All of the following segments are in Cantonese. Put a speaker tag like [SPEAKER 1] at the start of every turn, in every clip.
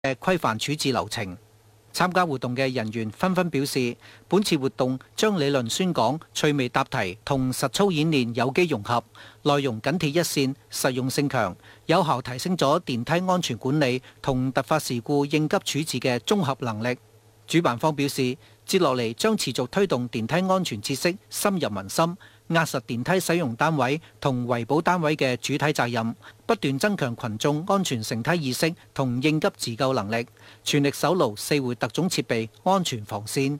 [SPEAKER 1] 嘅規範處置流程。參加活動嘅人員紛紛表示，本次活動將理論宣講、趣味答題同實操演練有機融合，內容緊貼一線，實用性強，有效提升咗電梯安全管理同突發事故應急處置嘅綜合能力。主辦方表示，接落嚟將持續推動電梯安全知識深入民心，壓實電梯使用單位同維保單位嘅主體責任，不斷增強群眾安全乘梯意識同應急自救能力，全力守牢四會特種設備安全防線。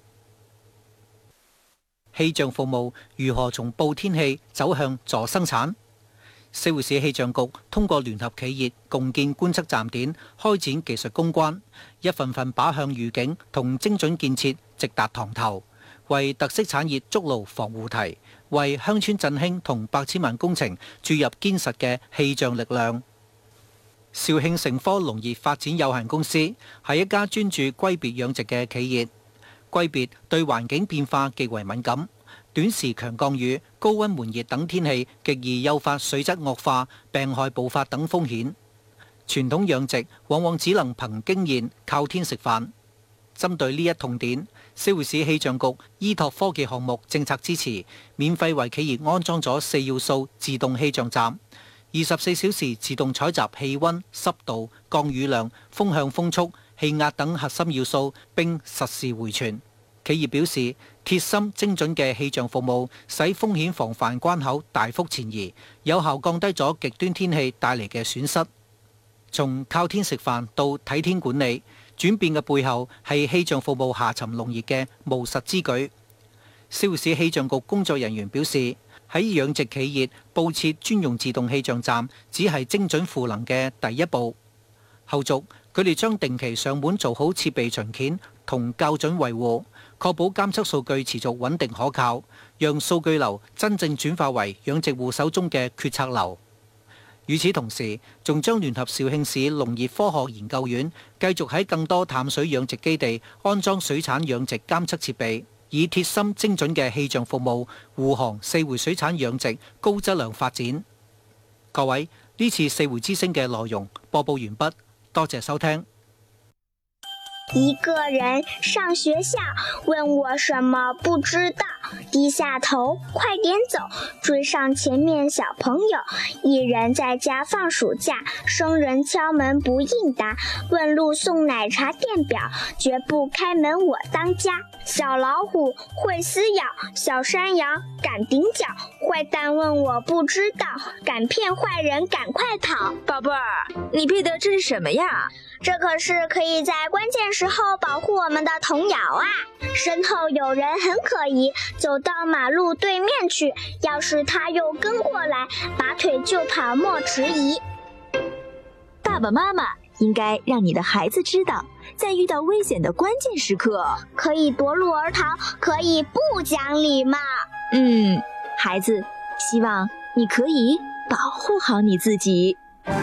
[SPEAKER 1] 氣象服務如何從報天氣走向助生產？四會市氣象局通過聯合企業共建觀測站點，開展技術攻關，一份份靶向預警同精準建設直達塘頭，為特色產業築牢防護堤，為鄉村振興同百千萬工程注入堅實嘅氣象力量。肇慶成科農業發展有限公司係一家專注龜鱉養殖嘅企業。龜鱉對環境變化極為敏感，短時強降雨、高溫悶熱等天氣極易誘發水質惡化、病害暴發等風險。傳統養殖往往只能憑經驗靠天食飯。針對呢一痛點，四會市氣象局依託科技項目政策支持，免費為企業安裝咗4要素自動氣象站，24小時自動採集氣溫、濕度、降雨量、風向風速、氣壓等核心要素，並實時回傳。企業表示，貼心精準嘅氣象服務使風險防範關口大幅前移，有效降低咗極端天氣帶嚟嘅損失。從靠天食飯到睇天管理，轉變嘅背後係氣象服務下沉農業嘅務實之舉。四會市氣象局工作人員表示，喺養殖企業佈設專用自動氣象站只係精準賦能嘅第一步，後續佢哋將定期上門做好設備巡檢同校準維護，確保監測數據持續穩定可靠，讓數據流真正轉化為養殖戶手中嘅決策流。與此同時，仲將聯合肇慶市農業科學研究院繼續喺更多淡水養殖基地安裝水產養殖監測設備，以貼心精準嘅氣象服務護航四會水產養殖高質量發展。各位，呢次四會之聲嘅內容播報完畢，多謝收聽。
[SPEAKER 2] 一個人上學校，問我什麼不知道，低下頭，快點走，追上前面小朋友。一人在家放暑假，生人敲門不應答，問路送奶茶電表，絕不開門我當家。小老虎會撕咬，小山羊敢頂腳，壞蛋問我不知道，敢騙壞人趕快逃。
[SPEAKER 3] 寶貝兒，你背的這是什麼呀？
[SPEAKER 2] 這可是可以在關鍵時候保護我們的童謠啊！身後有人很可疑，走到馬路對面去，要是他又跟過來，拔腿就跑，莫遲疑。
[SPEAKER 3] 爸爸媽媽應該讓你的孩子知道，在遇到危險的關鍵時刻，
[SPEAKER 2] 可以奪路而逃，可以不講禮貌。
[SPEAKER 3] 孩子，希望你可以保護好你自己。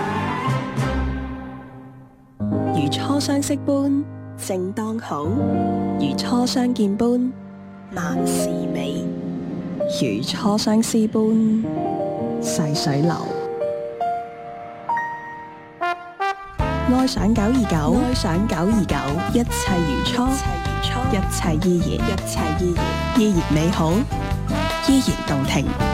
[SPEAKER 4] 如初相識般正當好，如初相見般萬事美，如初相思般細水流。愛上929，愛上929，一切如初，一切依然，依然美好，依然動聽。